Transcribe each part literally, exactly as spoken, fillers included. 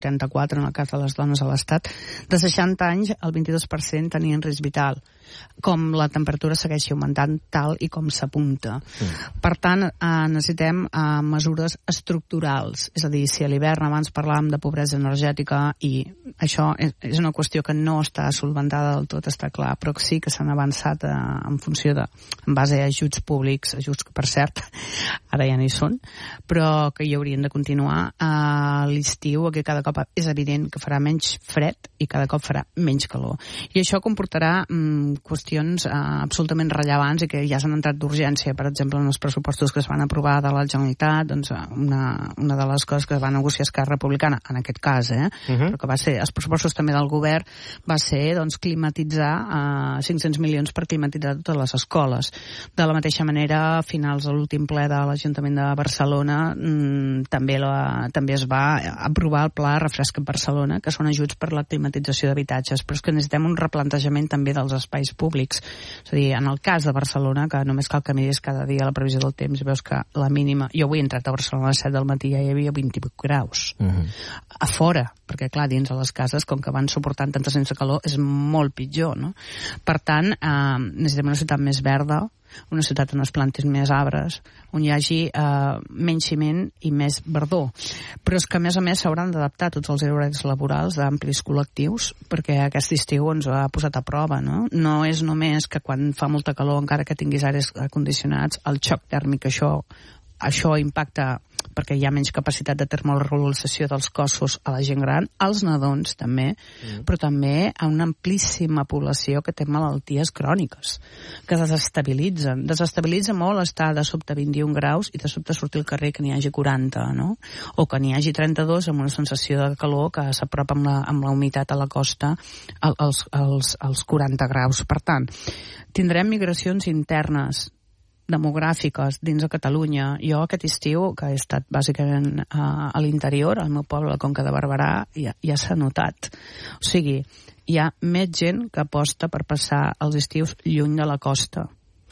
trenta-quatre en el cas de les dones a l'Estat, de seixanta anys el vint-i-dos per cent tenien risc vital, com la temperatura segueixi augmentant tal i com s'apunta. Mm. Per tant, eh, necessitem eh, mesures estructurals, és a dir, si a l'hivern abans parlàvem de pobresa energètica i això és, és una qüestió que no està solventada del tot, està clar, però sí que s'han avançat eh, en funció de, en base a ajuts públics, ajuts que per cert ara ja no hi són, però que hi haurien de continuar a l'estiu, que cada cop és evident que farà menys fred i cada cop farà menys calor. I això comportarà mm, qüestions eh, absolutament rellevants i que ja s'han entrat d'urgència. Per exemple, en els pressupostos que es van aprovar de la Generalitat, doncs una, una de les coses que es va negociar Esquerra Republicana, en aquest cas, eh, uh-huh. però que va ser, els pressupostos també del govern, va ser doncs, climatitzar eh, cinc-cents milions per climatitzar totes les escoles. De la mateixa manera, a finals de l'últim ple de l'Ajuntament de Barcelona, mm, també, la, també es va aprovar el Pla Refresca Barcelona, que són ajuts per la climatització d'habitatges, però és que necessitem un replantejament també dels espais públics. És a dir, en el cas de Barcelona, que només cal que miris cada dia la previsió del temps i veus que la mínima... Jo avui he entrat a Barcelona a les set del matí i ja hi havia vint-i-vuit graus. Uh-huh. A fora, perquè clar, dins de les cases, com que van suportant tanta sense calor, és molt pitjor, no? Per tant, eh, necessitem una ciutat més verda, una ciutat on es plantin més arbres, on hi hagi eh, menys ciment i més verdor. Però és que, a més a més, s'hauran d'adaptar tots els horaris laborals d'amplis col·lectius, perquè aquest estiu ens ho ha posat a prova, no? No és només que quan fa molta calor, encara que tinguis aires condicionats, el xoc tèrmic, això, això impacta perquè hi ha menys capacitat de termoregulació dels cossos a la gent gran, als nadons també, mm. però també a una amplíssima població que té malalties cròniques, que desestabilitzen. Desestabilitza molt estar de sobte vint-i-un graus i de sobte sortir al carrer que n'hi hagi quaranta, no? O que n'hi hagi trenta-dos amb una sensació de calor que s'apropa amb la, amb la humitat a la costa als, als, als quaranta graus. Per tant, tindrem migracions internes demogràfiques dins de Catalunya. Jo aquest estiu, que he estat bàsicament a, a l'interior, al meu poble, la Conca de Barberà, ja, ja s'ha notat. O sigui, hi ha més gent que aposta per passar els estius lluny de la costa.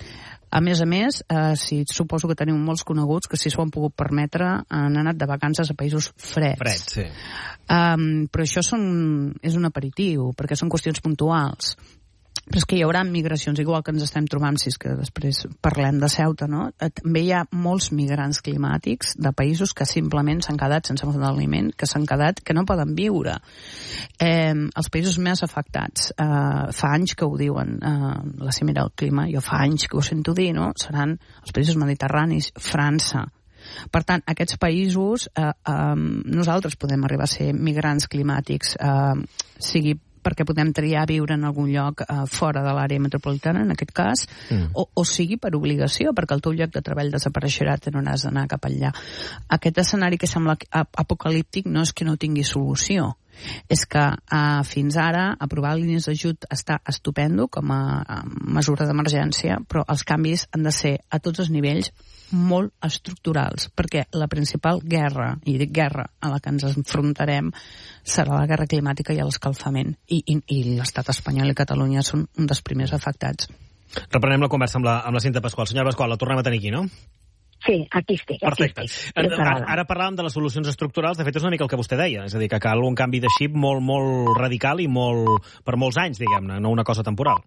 A més a més, eh, si suposo que teniu molts coneguts que si s'ho han pogut permetre han anat de vacances a països freds. Freds, sí. Um, però això són, és un aperitiu, perquè són qüestions puntuals. Però és que hi haurà migracions, igual que ens estem trobant, si és que després parlem de Ceuta, no? També hi ha molts migrants climàtics de països que simplement s'han quedat sense font d'aliment, que s'han quedat, que no poden viure. Eh, els països més afectats, eh, fa anys que ho diuen, eh, la cimera del clima, jo fa anys que ho sento dir, no? Seran els països mediterranis, França. Per tant, aquests països, eh, eh, nosaltres podem arribar a ser migrants climàtics, eh, sigui perquè podem triar viure en algun lloc eh, fora de l'àrea metropolitana, en aquest cas, mm. o, o sigui per obligació, perquè el teu lloc de treball desapareixerà, te n'hauràs d'anar cap allà. Aquest escenari que sembla apocalíptic no és que no tingui solució, és que eh, fins ara aprovar línies d'ajut està estupendo com a, a mesura d'emergència, però els canvis han de ser a tots els nivells molt estructurals, perquè la principal guerra, i dic guerra, a la que ens enfrontarem serà la guerra climàtica i l'escalfament, i, i, i l'estat espanyol i Catalunya són un dels primers afectats. Reprenem la conversa amb la, amb la Cinta Pasqual. Senyora Pasqual, la tornem a tenir aquí, no? Sí, aquí estic. Aquí Perfecte. estic. Ara, ara parlàvem de les solucions estructurals, de fet és una mica el que vostè deia, és a dir, que cal un canvi de xip molt, molt radical i molt, per molts anys, diguem-ne, no una cosa temporal.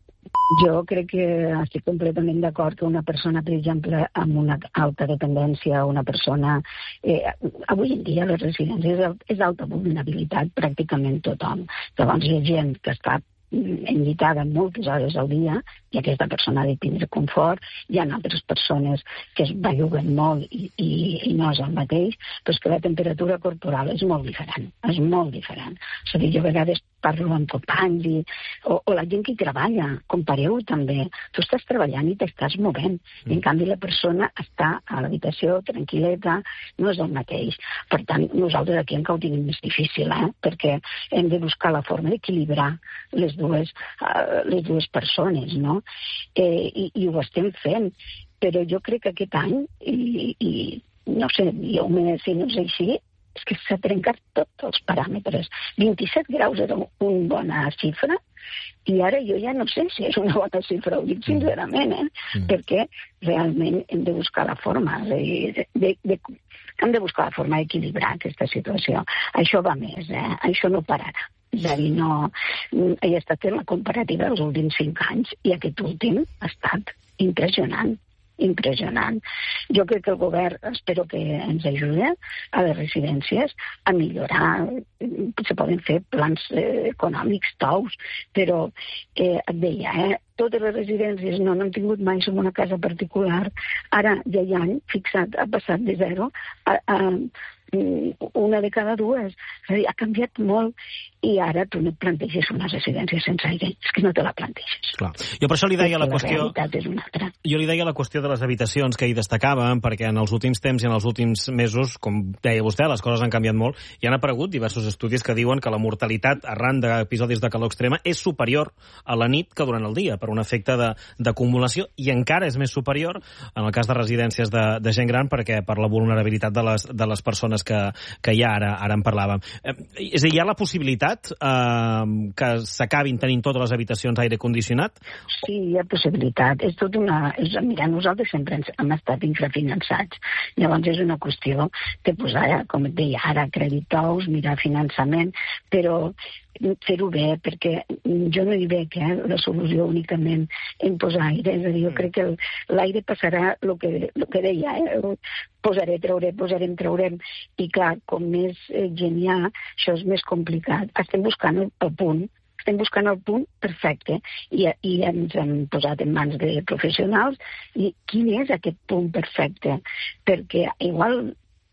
Jo crec que estic completament d'acord que una persona, per exemple, amb una alta dependència, una persona... Eh, avui en dia les residències és d'alta vulnerabilitat pràcticament tothom. Llavors hi ha gent que està enllitada moltes hores al dia i aquesta persona ha de tindre confort. Hi ha altres persones que es belluguen molt i, i, i no és el mateix, però és que la temperatura corporal és molt diferent, és molt diferent. O sigui, jo a vegades parlo amb companys i, o, o la gent que hi treballa, compareu també. Tu estàs treballant i t'estàs movent, mm. i en canvi la persona està a l'habitació tranquil·leta, no és el mateix. Per tant, nosaltres aquí encara ho tenim més difícil, eh? Perquè hem de buscar la forma d'equilibrar les dues, uh, les dues persones, no? Eh, i, i ho estem fent, però jo crec que aquest any, i, i no sé, jo me, si no és així, és que s'ha trencat tots els paràmetres. vint-i-set graus era una bona xifra, I ara jo ja no sé si és una bona xifra, ho dic sincerament, eh? Mm. perquè realment hem de buscar la forma, de, de, de, hem de buscar la forma d'equilibrar aquesta situació. Això va més, eh? Això no pararà. És a dir, no... He estat fent la comparativa dels últims cinc anys i aquest últim ha estat impressionant. impressionant. Jo crec que el govern, espero que ens ajudi a les residències a millorar. Se poden fer plans eh, econòmics tous, però eh, et deia, eh, totes les residències no n'han tingut mai som una casa particular. Ara ja hi han fixat, ha passat de zero a, a una de cada dues. És a dir, ha canviat molt i ara tu no et planteges una residència sense aire. És que no te la planteges. Clar. Jo per això li deia la, la qüestió... La realitat és una altra. Jo li deia la qüestió de les habitacions que hi destacàvem, perquè en els últims temps i en els últims mesos, com deia vostè, les coses han canviat molt i han aparegut diversos estudis que diuen que la mortalitat arran d'episodis de calor extrema és superior a la nit que durant el dia, per un efecte d'acumulació, i encara és més superior en el cas de residències de, de gent gran perquè per la vulnerabilitat de les, de les persones que, que hi ha, ara, ara en parlàvem. Eh, és a dir, hi ha la possibilitat eh, que s'acabin tenint totes les habitacions aire condicionat? Sí, hi ha possibilitat. És tot una... És, mira, nosaltres sempre ens, hem estat infrafinançats. Llavors és una qüestió de posar, com et deia ara, creditous, mirar finançament, però fer-ho bé, perquè jo no hi veig eh, la solució únicament en posar aire. És a dir, jo crec que l'aire passarà el que, el que deia, eh? posaré, trauré, posarem, traurem. I clar, com més eh, gent hi ha, això és més complicat. Estem buscant el, el punt, estem buscant el punt perfecte i, i ens hem posat en mans de professionals i quin és aquest punt perfecte? Perquè igual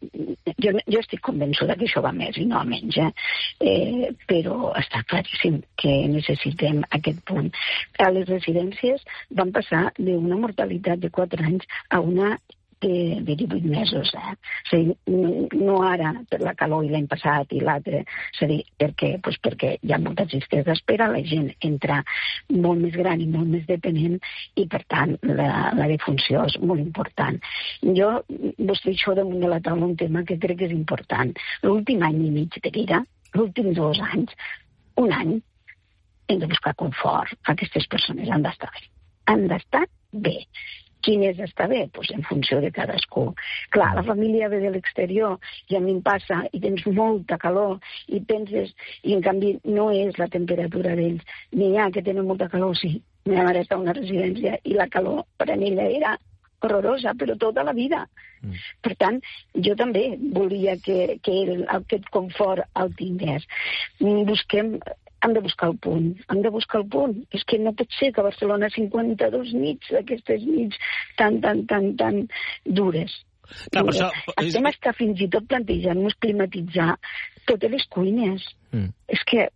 Jo, jo estic convençuda que això va més i no a menys, eh? Eh, però està claríssim que necessitem aquest punt. A les residències van passar d'una mortalitat de quatre anys a una de, de divuit mesos. Eh? És a dir, no ara per la calor i l'any passat i l'altre, és a dir, perquè, doncs perquè hi ha moltes llistes d'espera, la gent entra molt més gran i molt més dependent i, per tant, la, la defunció és molt important. Jo vostè això damunt de la taula un tema que crec que és important. L'últim any i mig de vida, l'últim dos anys, un any, hem de buscar confort. Aquestes persones han d'estar bé. Han d'estar bé. Quin és estar bé? Pues en funció de cadascú. Clar, la família ve de l'exterior i a mi em passa i tens molta calor i penses, i en canvi no és la temperatura d'ells. N'hi ha que tenen molta calor, sí. La meva mare està a una residència i la calor per a ella era horrorosa, però tota la vida. Mm. Per tant, jo també volia que, que el, aquest confort el tingués. Busquem... Hem de buscar el punt, hem de buscar el punt. És que no pot ser que a Barcelona cinquanta-dos nits, aquestes nits tan, tan, tan, tan dures. Clar, per això... Estem estar fins i tot plantejant-nos climatitzar totes les cuines. Mm. És que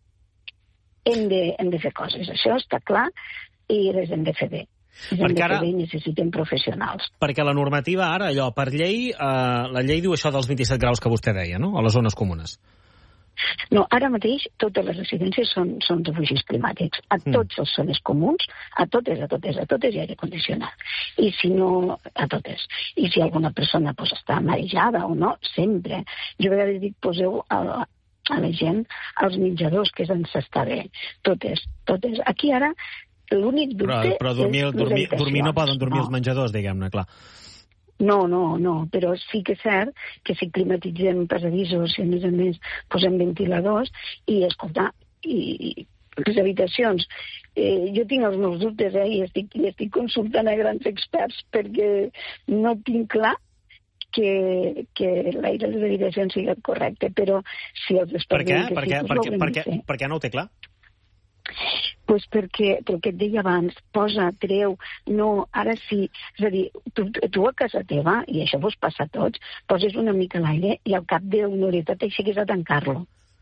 hem de, hem de fer coses. Això està clar i les hem de fer bé. Les hem de fer bé i necessitem professionals. Perquè la normativa ara, allò, per llei, eh, la llei diu això dels vint-i-set graus que vostè deia, no?, a les zones comunes. No, ara mateix totes les residències són, són refugis climàtics. A tots els zones comuns, a totes, a totes, a totes hi ha aire condicionat. I si no, a totes. I si alguna persona pues, està marejada o no, sempre. Jo a vegades dic, poseu a, a la gent als menjadors, que és on s'està bé. Totes, totes. Aquí ara l'únic dubte... Però, però dormir, és dormir, dormir no poden dormir no. Els menjadors, diguem-ne, clar. No, no, no, però sí que és cert que si climatitzem passadissos i a més a més posem ventiladors i, escolta, i, i les habitacions, eh, jo tinc els meus dubtes, eh, i estic, i estic consultant a grans experts perquè no tinc clar que, que l'aire de les habitacions sigui correcte, però si els experts... Per què? Per què? Per què? Per què? Per què no ho té clar? Pues perquè, perquè et deia abans, posa, treu, no, ara sí. És a dir, tu, tu a casa teva, i això vos passa a tots, poses una mica l'aire i al cap d'una horeta t'aixeques a tancar-lo.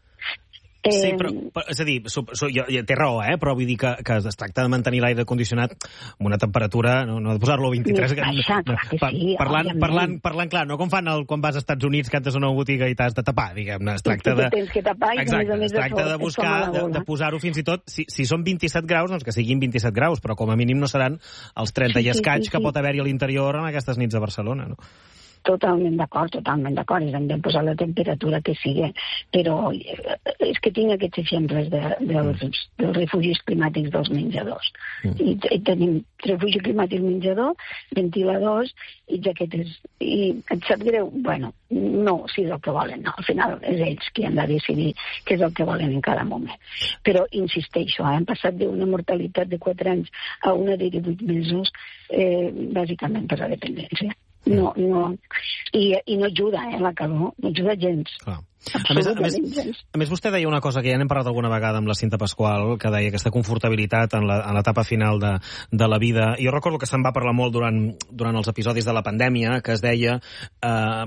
Sí, però, és a dir, so, so, jo, jo, té raó, eh? Però vull dir que, que es tracta de mantenir l'aire condicionat amb una temperatura, no, no de posar-lo a vint-i-tres... Baixa, clar que sí, parlant, parlant, parlant clar, no com fan el, quan vas als Estats Units que entres a una botiga i t'has de tapar, diguem-ne. Es tracta de... Tens que tapar i exacte, a més es tracta de buscar, de, de posar-ho fins i tot... Si, si són vint-i-set graus, doncs que siguin vint-i-set graus, però com a mínim no seran els trenta sí, i escaig sí, sí, que sí. pot haver-hi a l'interior en aquestes nits de Barcelona, no? totalment d'acord, totalment d'acord, és hem de posar la temperatura que sigui, però és que tinc aquests exemples de, dels, dels refugis climàtics dels menjadors. Mm. I, I tenim refugi climàtic menjador, ventiladors i jaquetes. I et sap greu? Bueno, no, si és el que volen, no. Al final és ells qui han de decidir què és el que volen en cada moment. Però insisteixo, eh, hem passat d'una mortalitat de quatre anys a una de divuit mesos, eh, bàsicament per la dependència. No, no. I, i no ajuda, eh, la calor, no ajuda gens. Clar. A més, a, més, a més, vostè deia una cosa que ja n'hem parlat alguna vegada amb la Cinta Pasqual, que deia aquesta confortabilitat en l'etapa final de, de la vida. I jo recordo que se'n va parlar molt durant, durant els episodis de la pandèmia, que es deia... Eh,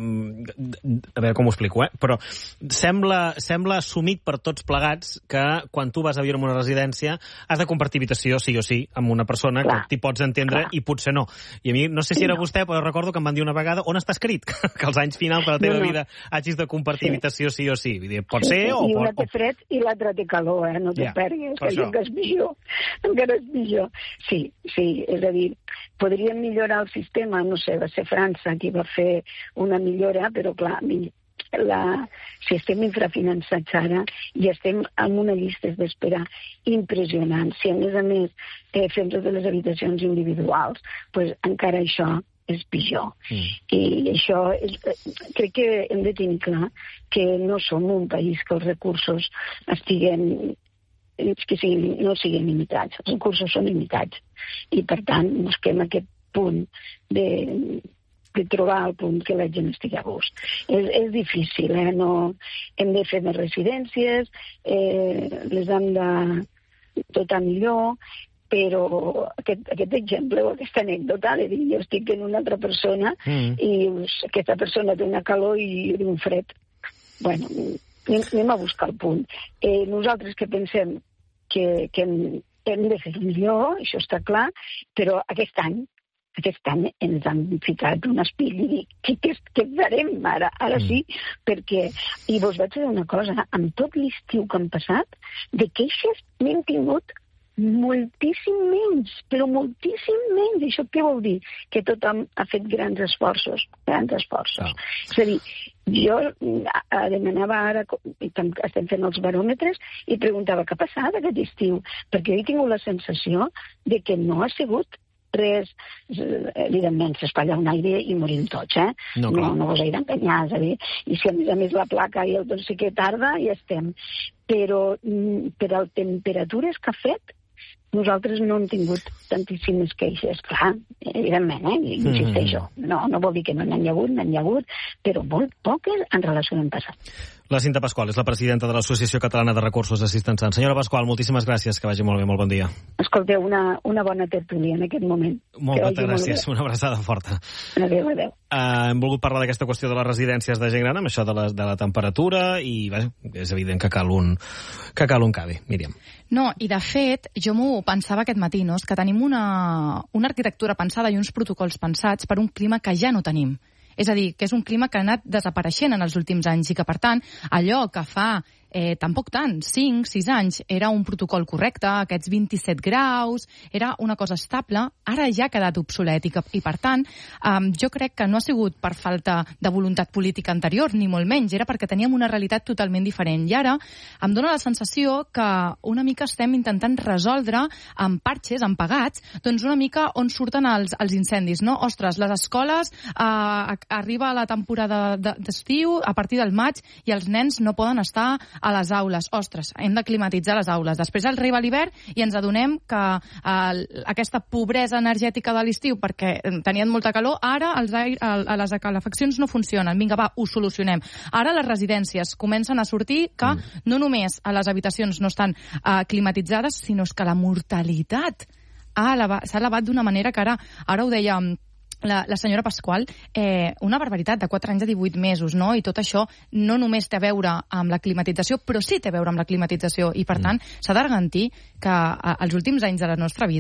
a veure com ho explico, eh? Però sembla, sembla assumit per tots plegats que quan tu vas a viure en una residència has de compartir habitació sí o sí amb una persona clar, que t'hi pots entendre clar. I potser no. I a mi, no sé si era no. vostè, però recordo que em van dir una vegada on està escrit que als anys finals de la teva no, no. vida hagis de compartir sí. habitació sí o sí. Vull dir, pot ser o... I una pot... té fred i l'altra té calor, eh? No t'ho ja, perguis, que encara és millor. Encara és millor. Sí, sí, és a dir, podríem millorar el sistema, no sé, va ser França qui va fer una millora, però clar, la, si estem infrafinançats ara i estem en una llista d'espera impressionant, si a més a més eh, fem totes les habitacions individuals, pues encara això és pitjor. Mm. I això és, crec que hem de tenir clar que no som un país que els recursos estiguen que siguin, no siguin limitats. Els recursos són limitats. I per tant busquem aquest punt de, de trobar el punt que la gent estigui a gust. És, és difícil, eh? No, hem de fer més residències, eh, les hem de dotar millor, però aquest, aquest exemple o aquesta anècdota de dir jo estic en una altra persona mm. i us, aquesta persona té una calor i un fred. Bueno, anem, anem a buscar el punt. Eh, nosaltres que pensem que, que hem, hem de fer millor, això està clar, però aquest any aquest any ens han ficat un espill i dir, què, què, què farem ara? Ara mm. sí, perquè... I vos vaig dir una cosa, amb tot l'estiu que han passat, de queixes n'hem tingut moltíssim menys, però moltíssim menys. I això què vol dir? Que tothom ha fet grans esforços, grans esforços. Oh. És a dir, jo demanava ara, estem fent els baròmetres, i preguntava què ha passat aquest estiu, perquè he tingut la sensació de que no ha sigut res, evidentment s'espatlla un aire i morim tots, eh? No, no, no vos he d'enganyar, és a dir, i si a més a més la placa i el tot sí que tarda, ja estem. Però per les temperatures que ha fet, nosaltres no hem tingut tantíssimes queixes. Clar, evidentment, eh? Insisteixo. No, no vol dir que no n'hi ha hagut, n'hi ha hagut, però molt poques en relació amb l'any passat. La Cinta Pasqual és la presidenta de l'Associació Catalana de Recursos Assistencials. Senyora Pasqual, moltíssimes gràcies, que vagi molt bé, molt bon dia. Escolteu, una, una bona tertúlia en aquest moment. Moltes gràcies, molt una abraçada forta. Adéu, adéu. Uh, hem volgut parlar d'aquesta qüestió de les residències de gent gran, amb això de la, de la temperatura, i bé, és evident que cal un, que cal un canvi. Míriam. No, i de fet, jo m'ho pensava aquest matí, no? És que tenim una, una arquitectura pensada i uns protocols pensats per un clima que ja no tenim. És a dir, que és un clima que ha anat desapareixent en els últims anys i que, per tant, allò que fa eh, tampoc tant, cinc, sis anys, era un protocol correcte, aquests vint-i-set graus, era una cosa estable, ara ja ha quedat obsolet i, que, i per tant, eh, jo crec que no ha sigut per falta de voluntat política anterior, ni molt menys, era perquè teníem una realitat totalment diferent. I ara em dóna la sensació que una mica estem intentant resoldre amb parxes, amb pagats, doncs una mica on surten els, els incendis, no? Ostres, les escoles, eh, arriba la temporada d'estiu, a partir del maig, i els nens no poden estar a les aules. Ostres, hem de climatitzar les aules. Després arriba l'hivern i ens adonem que eh, aquesta pobresa energètica de l'estiu, perquè tenien molta calor, ara els aire, a les calefaccions no funcionen. Vinga, va, ho solucionem. Ara les residències comencen a sortir que mm. no només a les habitacions no estan eh, climatitzades, sinó que la mortalitat s'ha elevat, elevat d'una manera que ara, ara ho deia La, la senyora Pasqual, eh, una barbaritat, de quatre anys a divuit mesos, no? I tot això no només té a veure amb la climatització, però sí té a veure amb la climatització, i per tant s'ha de garantir que a, als últims anys de la nostra vida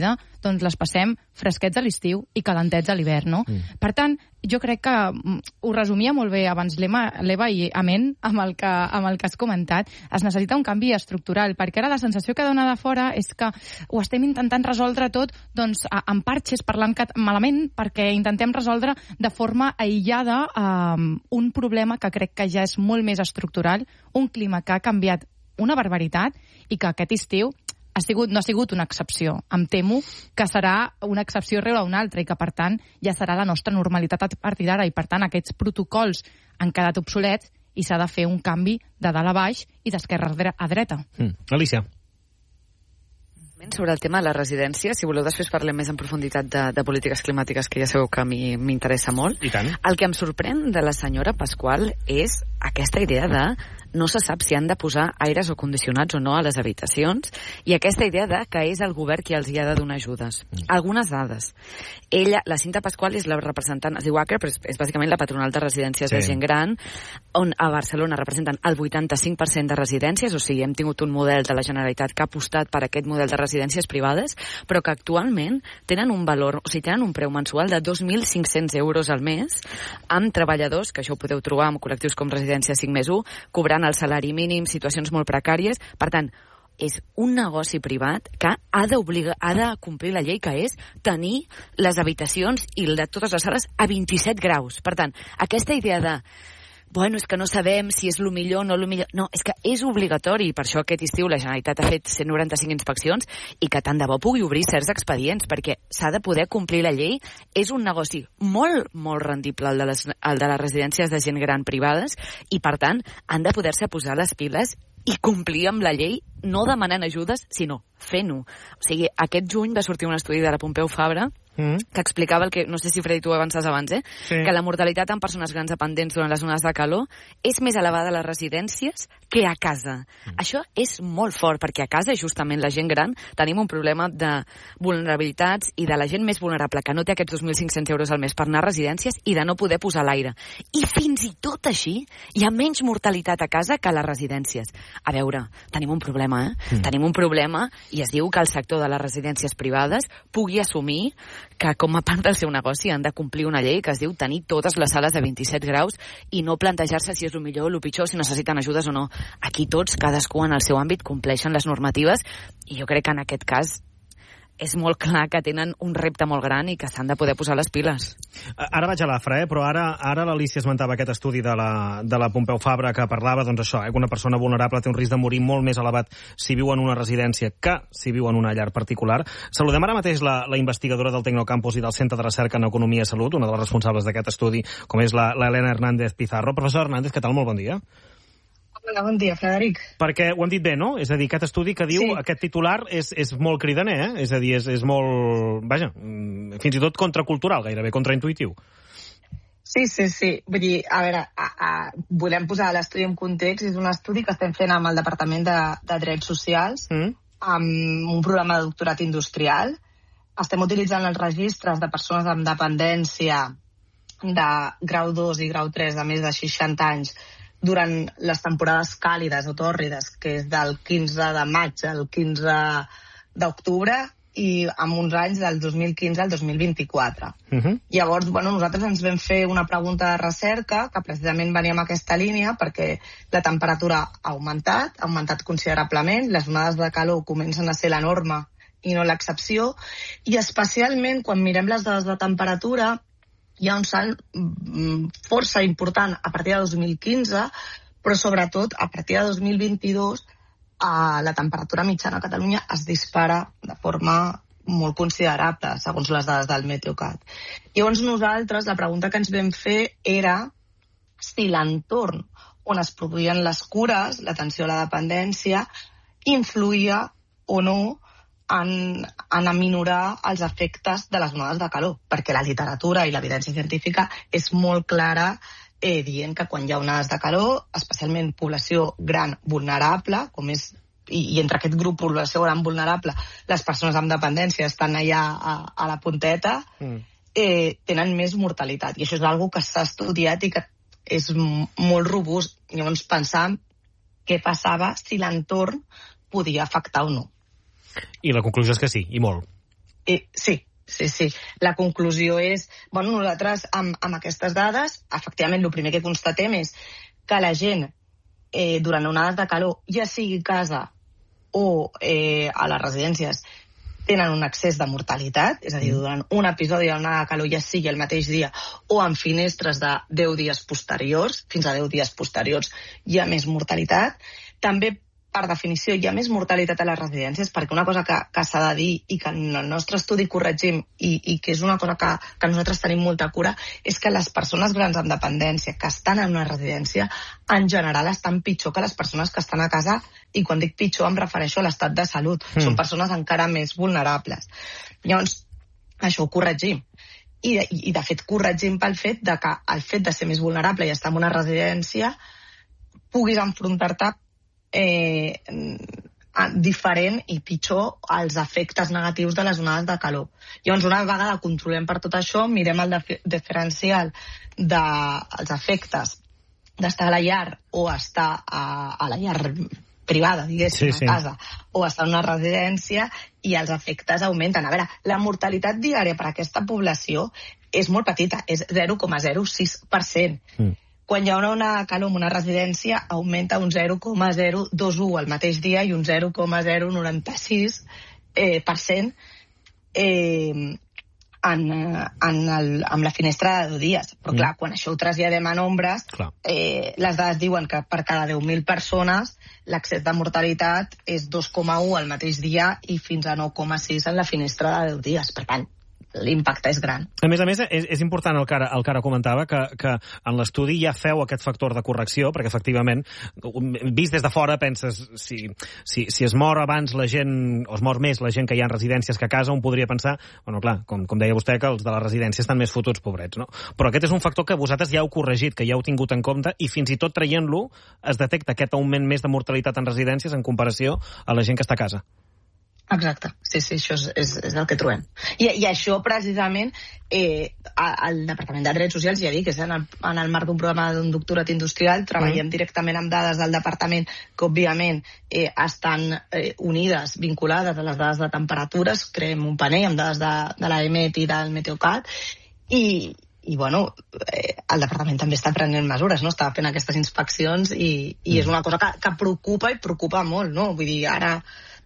doncs les passem fresquets a l'estiu i calentets a l'hivern, no? Mm. Per tant, jo crec que ho resumia molt bé abans l'Eva i amén amb el, que, amb el que has comentat. Es necessita un canvi estructural, perquè ara la sensació que dona de fora és que ho estem intentant resoldre tot doncs, amb parxes, parlant malament, perquè intentem resoldre de forma aïllada um, un problema que crec que ja és molt més estructural, un clima que ha canviat una barbaritat i que aquest estiu ha sigut, no ha sigut una excepció. Em temo que serà una excepció rere una altra i que, per tant, ja serà la nostra normalitat a partir d'ara i, per tant, aquests protocols han quedat obsolets i s'ha de fer un canvi de dalt a baix i d'esquerra a dreta. Mm. Alicia. Sobre el tema de la residència, si voleu després parlem més en profunditat de, de polítiques climàtiques, que ja sabeu que a mi m'interessa molt. I tant. El que em sorprèn de la senyora Pasqual és aquesta idea de no se sap si han de posar aires o condicionats o no a les habitacions, i aquesta idea de que és el govern qui els hi ha de donar ajudes. Mm. Algunes dades. Ella, la Cinta Pasqual, és la representant, es diu A C R E, però és, és bàsicament la patronal de residències sí. de gent gran, on a Barcelona representen el vuitanta-cinc per cent de residències, o sigui, hem tingut un model de la Generalitat que ha apostat per aquest model de residències privades, però que actualment tenen un valor, o sigui, tenen un preu mensual de dos mil cinc-cents euros al mes, amb treballadors, que això ho podeu trobar amb col·lectius com Residència cinc més u, cobrant el salari mínim, situacions molt precàries. Per tant, és un negoci privat que ha d'obligar, ha de complir la llei, que és tenir les habitacions i de totes les sales a vint-i-set graus. Per tant, aquesta idea de bueno, és que no sabem si és el millor o no el millor. No, és que és obligatori. Per això aquest estiu la Generalitat ha fet cent noranta-cinc inspeccions i que tant de bo pugui obrir certs expedients, perquè s'ha de poder complir la llei. És un negoci molt, molt rendible el de les, el de les residències de gent gran privades i, per tant, han de poder-se posar les piles i complir amb la llei, no demanant ajudes, sinó fent-ho. O sigui, aquest juny va sortir un estudi de la Pompeu Fabra Mm. que explicava el que, no sé si Freddy tu avances abans, eh? Sí. que la mortalitat en persones grans dependents durant les zones de calor és més elevada a les residències que a casa. Mm. Això és molt fort, perquè a casa, justament, la gent gran tenim un problema de vulnerabilitats i de la gent més vulnerable que no té aquests dos mil cinc-cents euros al mes per anar a residències i de no poder posar l'aire. I fins i tot així hi ha menys mortalitat a casa que a les residències. A veure, tenim un problema, eh? Mm. Tenim un problema i es diu que el sector de les residències privades pugui assumir que com a part del seu negoci han de complir una llei que es diu tenir totes les sales de vint-i-set graus i no plantejar-se si és el millor o el pitjor, si necessiten ajudes o no. Aquí tots, cadascú en el seu àmbit, compleixen les normatives i jo crec que en aquest cas és molt clar que tenen un repte molt gran i que s'han de poder posar les piles. Ara vaig a l'Afra, eh? però ara, ara l'Alicia esmentava aquest estudi de la, de la Pompeu Fabra que parlava, doncs això, eh? que una persona vulnerable té un risc de morir molt més elevat si viu en una residència que si viu en una llar particular. Saludem ara mateix la, la investigadora del Tecnocampus i del Centre de Recerca en Economia i Salut, una de les responsables d'aquest estudi, com és l'Helena Hernández Pizarro. Professor Hernández, què tal? Molt bon dia. Hola, bon dia, Frederic. Perquè ho hem dit bé, no? És a dir, aquest estudi que diu, sí. aquest titular és, és molt cridaner, eh? És a dir, és, és molt, vaja, fins i tot contracultural, gairebé contraintuitiu. Sí, sí, sí. Vull dir, a veure, a, a, volem posar l'estudi en context. És un estudi que estem fent amb el Departament de, de Drets Socials, mm. amb un programa de doctorat industrial. Estem utilitzant els registres de persones amb dependència de grau dos i grau tres de més de seixanta anys durant les temporades càlides o tòrrides, que és del quinze de maig al quinze d'octubre, i amb uns anys del dos mil quinze al dos mil vint-i-quatre. Uh-huh. Llavors, bueno, nosaltres ens vam fer una pregunta de recerca que precisament venia en aquesta línia perquè la temperatura ha augmentat, ha augmentat considerablement, les onades de calor comencen a ser la norma i no l'excepció, i especialment quan mirem les dades de temperatura hi ha un salt força important a partir de dos mil quinze, però sobretot a partir de dos mil vint-i-dos eh, la temperatura mitjana a Catalunya es dispara de forma molt considerable, segons les dades del Meteocat. Llavors nosaltres, la pregunta que ens vam fer era si l'entorn on es produïen les cures, l'atenció a la dependència, influïa o no en, en aminorar els efectes de les onades de calor, perquè la literatura i l'evidència científica és molt clara eh, dient que quan hi ha onades de calor, especialment població gran vulnerable, com és, i, i entre aquest grup població gran vulnerable, les persones amb dependència estan allà a, a la punteta, mm. eh, tenen més mortalitat. I això és una cosa que s'ha estudiat i que és m- molt robust. Llavors pensàvem què passava si l'entorn podia afectar o no. I la conclusió és que sí, i molt. Eh, sí, sí, sí. La conclusió és... Bueno, nosaltres, amb, amb aquestes dades, efectivament, el primer que constatem és que la gent, eh, durant onades de calor, ja sigui a casa o eh, a les residències, tenen un excés de mortalitat, és a dir, durant un episodi d'onada de calor, ja sigui el mateix dia, o en finestres de deu dies posteriors, fins a deu dies posteriors, hi ha més mortalitat. També, per definició, hi ha més mortalitat a les residències, perquè una cosa que, que s'ha de dir i que en el nostre estudi corregim i, i que és una cosa que, que nosaltres tenim molta cura, és que les persones grans amb dependència que estan en una residència, en general estan pitjor que les persones que estan a casa, i quan dic pitjor em refereixo a l'estat de salut. Mm. Són persones encara més vulnerables. Llavors, això ho corregim. I, i, i de fet, corregim pel fet de que el fet de ser més vulnerable i estar en una residència puguis enfrontar-te Eh, diferent i pitjor als efectes negatius de les onades de calor. Llavors, una vegada controlem per tot això, mirem el diferencial dels efectes d'estar a la llar o estar a, a la llar privada, diguéssim, sí, sí. a casa, o estar en una residència, i els efectes augmenten. A veure, la mortalitat diària per a aquesta població és molt petita, és zero coma zero sis per cent. Mm. Quan hi ha una onada de calor en una residència, augmenta un zero coma zero dos u el mateix dia i un zero coma zero noranta-sis per cent eh, en, en el, amb la finestra de deu dies. Però, clar, quan això ho traslladem a nombres, eh, les dades diuen que per cada deu mil persones l'excés de mortalitat és dos coma u el mateix dia i fins a nou coma sis en la finestra de deu dies. Per tant, l'impacte és gran. A més a més, és, és important el que ara, el que ara comentava, que, que en l'estudi ja feu aquest factor de correcció, perquè efectivament, vist des de fora, penses, si, si, si es mor abans la gent, o es mor més la gent que hi ha en residències que a casa, un podria pensar, bueno, clar, com, com deia vostè, que els de les residències estan més fotuts, pobrets, no? Però aquest és un factor que vosaltres ja heu corregit, que ja heu tingut en compte, i fins i tot traient-lo es detecta aquest augment més de mortalitat en residències en comparació a la gent que està a casa. Exacte, sí, sí, això és, és, és el que trobem. I, i això, precisament, eh, el Departament de Drets Socials, ja dic, és en el, en el marc d'un programa d'un doctorat industrial, treballem mm. directament amb dades del departament que, òbviament, eh, estan eh, unides, vinculades a les dades de temperatures, creem un panell amb dades de, de l'A E M E T i del Meteocat, i, i bueno, eh, el departament també està prenent mesures, no? Està fent aquestes inspeccions i, i mm. és una cosa que, que preocupa i preocupa molt, no? Vull dir, ara...